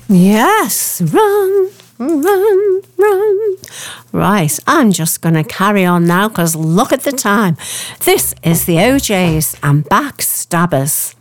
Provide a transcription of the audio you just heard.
Yes, run, run, run. Right, I'm just going to carry on now because look at the time. This is the OJs and Backstabbers.